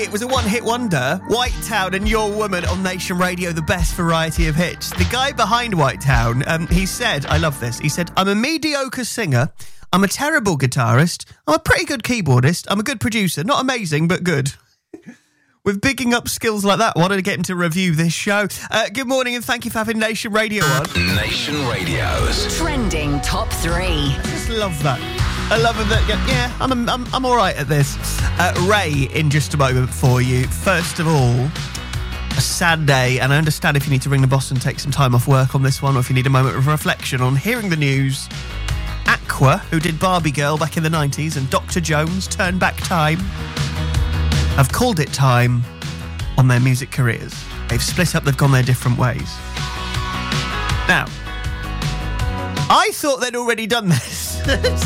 it was a one-hit wonder. White Town and Your Woman on Nation Radio, the best variety of hits. The guy behind White Town, he said, I love this, he said, I'm a mediocre singer, I'm a terrible guitarist, I'm a pretty good keyboardist, I'm a good producer, not amazing, but good. With bigging up skills like that, wanted to get him to review this show. Good morning and thank you for having Nation Radio on. Nation Radio's Trending Top 3. I just love that. I love it that, yeah, I'm all right at this. Ray, in just a moment for you. First of all, a sad day, and I understand if you need to ring the boss and take some time off work on this one, or if you need a moment of reflection on hearing the news. Aqua, who did Barbie Girl back in the 90s, and Dr. Jones, Turn Back Time, have called it time on their music careers. They've split up, they've gone their different ways. Now, I thought they'd already done this.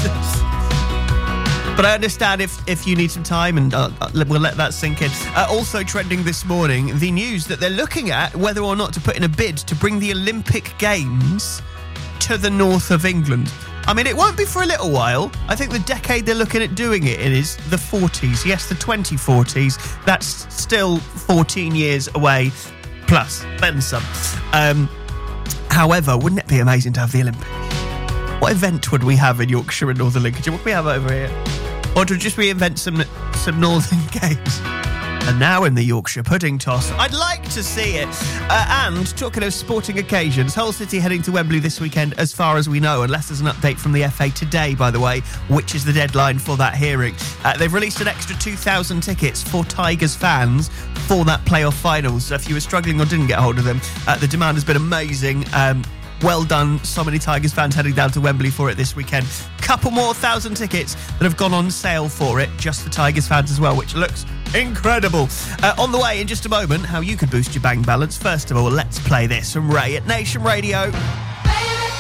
But I understand if you need some time, and we'll let that sink in. Also trending this morning, the news that they're looking at whether or not to put in a bid to bring the Olympic Games to the north of England. I mean, it won't be for a little while. I think the decade they're looking at doing it is the 40s. Yes, the 2040s. That's still 14 years away, plus, then some. However, wouldn't it be amazing to have the Olympics? What event would we have in Yorkshire and Northern Lincolnshire? What would we have over here? Or to just reinvent some Northern games? And now in the Yorkshire pudding toss, I'd like to see it. And talking of sporting occasions, Hull City heading to Wembley this weekend, as far as we know, unless there's an update from the FA today, by the way, which is the deadline for that hearing. They've released an extra 2,000 tickets for Tigers fans for that playoff final. So if you were struggling or didn't get hold of them, the demand has been amazing. Well done, so many Tigers fans heading down to Wembley for it this weekend. Couple more 1,000 tickets that have gone on sale for it, just for Tigers fans as well, which looks incredible. On the way in just a moment, how you could boost your bang balance. First of all, let's play this from Ray at Nation Radio.